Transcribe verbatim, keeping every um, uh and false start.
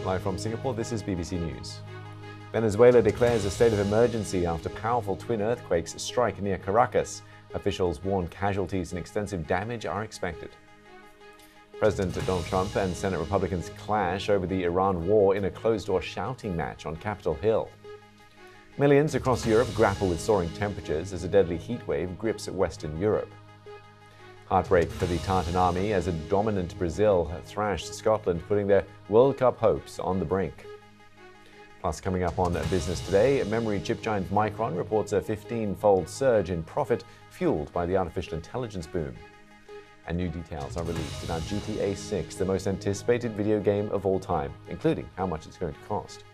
Live from Singapore, this is B B C News. Venezuela declares a state of emergency after powerful twin earthquakes strike near Caracas. Officials warn casualties and extensive damage are expected. President Donald Trump and Senate Republicans clash over the Iran war in a closed-door shouting match on Capitol Hill. Millions across Europe grapple with soaring temperatures as a deadly heatwave grips Western Europe. Heartbreak for the Tartan Army as a dominant Brazil thrashed Scotland, putting their World Cup hopes on the brink. Plus, coming up on Business Today, memory chip giant Micron reports a fifteen-fold surge in profit fueled by the artificial intelligence boom. And new details are released about G T A six, the most anticipated video game of all time, including how much it's going to cost.